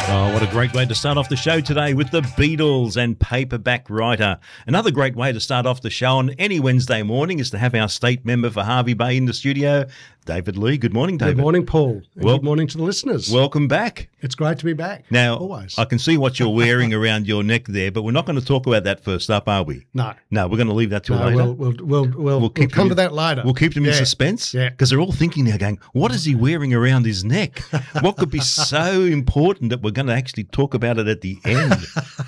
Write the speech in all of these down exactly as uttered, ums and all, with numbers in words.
Oh, what a great way to start off the show today with the Beatles and Paperback Writer. Another great way to start off the show on any Wednesday morning is to have our state member for Hervey Bay in the studio, David Lee. Good morning, David. Good morning, Paul. And Well- good morning to the listeners. Welcome back. It's great to be back. Now, Always. I can see what you're wearing around your neck there, but we're not going to talk about that first up, are we? No. No, we're going to leave that till No, later. we'll, we'll, we'll, we'll, we'll keep come them to in- that later. We'll keep them in Yeah. suspense. Yeah. Because they're all thinking now, going, what is he wearing around his neck? What could be so important that we're going to actually talk about it at the end?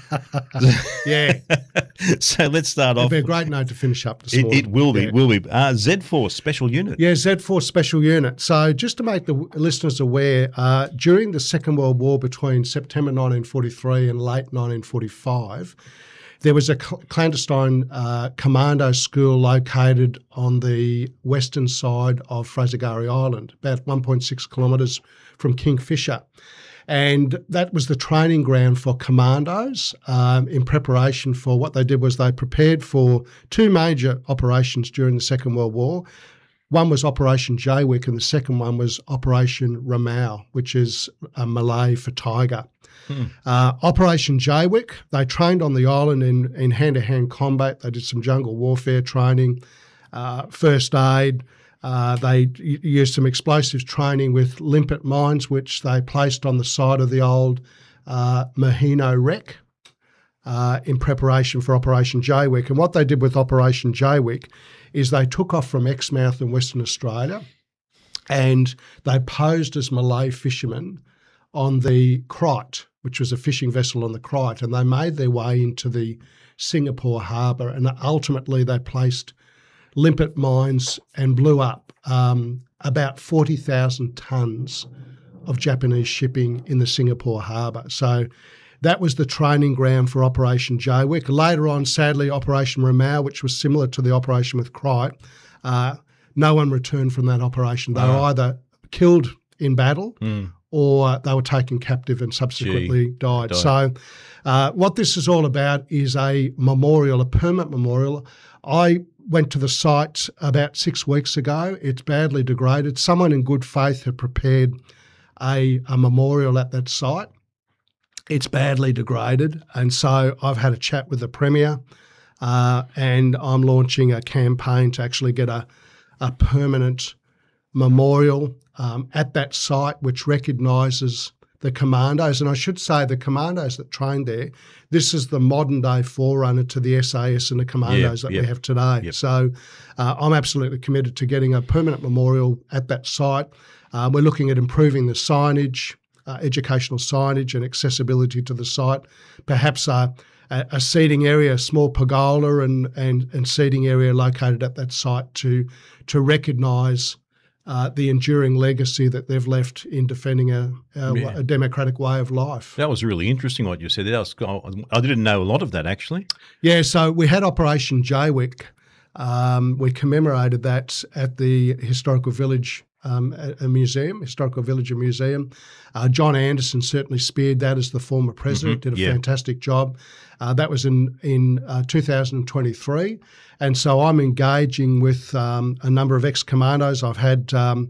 Yeah. So let's start off. It'll be a great note to finish up this It, morning. it will be, Yeah. will be. Uh, Z Force Special Unit. Yeah, Z Force Special Unit. So just to make the w- listeners aware, uh, during the Second World War between September nineteen forty-three and late nineteen forty-five, there was a cl- clandestine uh, commando school located on the western side of Frasergary Island, about one point six kilometres from Kingfisher. And that was the training ground for commandos um, in preparation for what they did was they prepared for two major operations during the Second World War. One was Operation Jaywick and the second one was Operation Ramau, which is a Malay for tiger. Hmm. Uh, Operation Jaywick, they trained on the island in, in hand-to-hand combat. They did some jungle warfare training, uh, first aid. Uh, they y- used some explosives training with limpet mines, which they placed on the side of the old uh, Mahino wreck uh, in preparation for Operation Jaywick. And what they did with Operation Jaywick is they took off from Exmouth in Western Australia and they posed as Malay fishermen on the Crite, which was a fishing vessel on the Crite, and they made their way into the Singapore harbour, and ultimately they placed limpet mines and blew up um, about forty thousand tonnes of Japanese shipping in the Singapore harbour. So that was the training ground for Operation Jaywick. Later on, sadly, Operation Ramau, which was similar to the operation with Crite, uh, no one returned from that operation. They were Ah. either killed in battle Mm. or they were taken captive and subsequently died. died. So uh, what this is all about is a memorial, a permanent memorial. I went to the site about six weeks ago. It's badly degraded. Someone in good faith had prepared a, a memorial at that site. It's badly degraded. And so I've had a chat with the Premier uh, and I'm launching a campaign to actually get a, a permanent memorial um, at that site which recognises the commandos. And I should say the commandos that trained there, this is the modern day forerunner to the S A S and the commandos Yep, that yep, we have today. yep. So uh, I'm absolutely committed to getting a permanent memorial at that site. Uh, we're looking at improving the signage, uh, educational signage and accessibility to the site, perhaps a, a, a seating area, a small pergola and, and, and seating area located at that site to, to recognise Uh, the enduring legacy that they've left in defending a, a, Yeah. a democratic way of life. That was really interesting what you said. That was, I didn't know a lot of that, actually. Yeah, so we had Operation Jaywick. Um, we commemorated that at the Historical Village um, a, a museum, Historical Village and Museum. Uh, John Anderson certainly speared that as the former president, Mhm, did a yeah. fantastic job. Uh, that was in, in uh, two thousand twenty-three. And so I'm engaging with um, a number of ex-commandos. I've had um,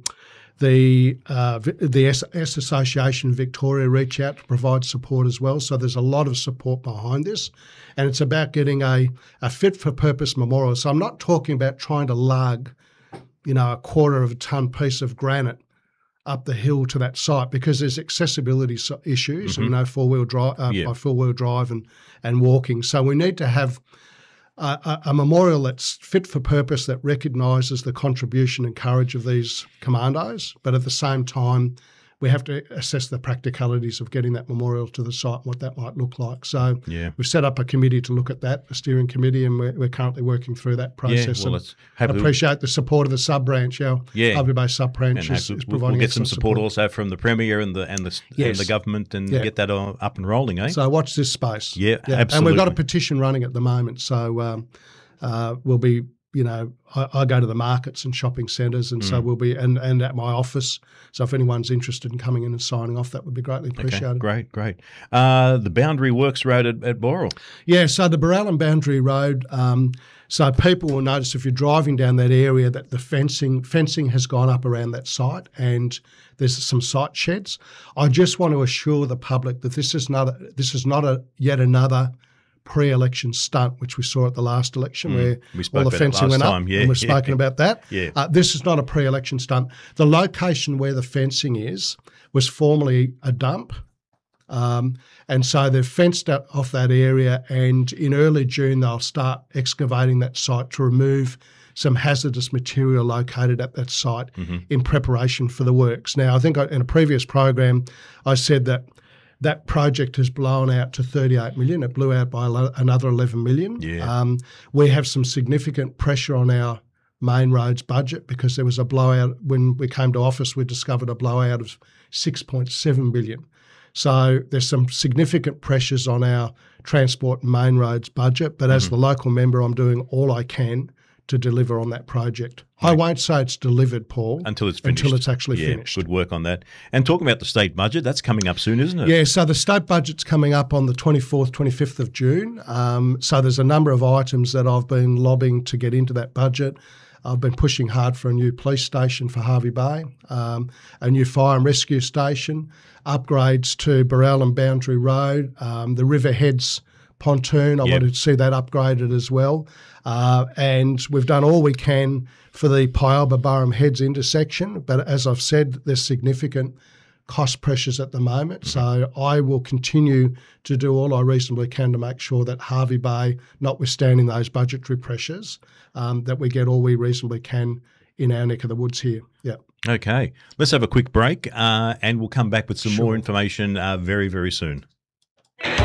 the uh, Vi- the S, S Association Victoria reach out to provide support as well. So there's a lot of support behind this. And it's about getting a, a fit-for-purpose memorial. So I'm not talking about trying to lug, you know, a quarter of a tonne piece of granite up the hill to that site because there's accessibility so- issues, Mhm. you know, four-wheel drive, uh, Yeah. by four-wheel drive and, and walking. So we need to have a, a, a memorial that's fit for purpose that recognises the contribution and courage of these commandos, but at the same time, we have to assess the practicalities of getting that memorial to the site and what that might look like. So Yeah. we've set up a committee to look at that, a steering committee, and we're, we're currently working through that process. Yeah, well, and let's I have a appreciate the support of the sub-branch. Our Yeah. Hervey Bay sub-branch and is, have- is we'll, providing we'll get some excellent support, also from the Premier and the and the, and Yes. the government and Yeah. get that all up and rolling, eh? So watch this space. Yeah, And we've got a absolutely. petition running at the moment. So um, uh, we'll be you know, I, I go to the markets and shopping centres, and mm. so we'll be, and, and at my office. So if anyone's interested in coming in and signing off, that would be greatly appreciated. Okay, great, great. Uh, the Boundary Works Road at, at Boral. Yeah, so the Barallan Boundary Road, um, so people will notice if you're driving down that area that the fencing fencing has gone up around that site, and there's some site sheds. I just want to assure the public that this is not a, this is not a yet another pre-election stunt, which we saw at the last election, mm, where all the fencing went time. up, yeah, and we've yeah. spoken about that. Yeah. Uh, this is not a pre-election stunt. The location where the fencing is was formerly a dump, um, and so they've fenced out off that area, and in early June they'll start excavating that site to remove some hazardous material located at that site mm-hmm. in preparation for the works. Now, I think I, in a previous program I said that that project has blown out to thirty-eight million. It blew out by another eleven million. Yeah. Um, we have some significant pressure on our main roads budget because there was a blowout. When we came to office, we discovered a blowout of six point seven billion. So there's some significant pressures on our transport and main roads budget. But mm-hmm. as the local member, I'm doing all I can to deliver on that project. I won't say it's delivered, Paul. Until it's finished. Until it's actually yeah, finished. Good work on that. And talking about the state budget, that's coming up soon, isn't it? Yeah, so the state budget's coming up on the twenty-fourth, twenty-fifth of June. Um, so there's a number of items that I've been lobbying to get into that budget. I've been pushing hard for a new police station for Hervey Bay, um, a new fire and rescue station, upgrades to Barallan Boundary Road, um, the Riverheads pontoon. I yep. wanted to see that upgraded as well. Uh, and we've done all we can for the Pialba-Burrum Heads intersection. But as I've said, there's significant cost pressures at the moment. Mm-hmm. So I will continue to do all I reasonably can to make sure that Hervey Bay, notwithstanding those budgetary pressures, um, that we get all we reasonably can in our neck of the woods here. Yeah. Okay. Let's have a quick break uh, and we'll come back with some Sure. more information uh, very, very soon.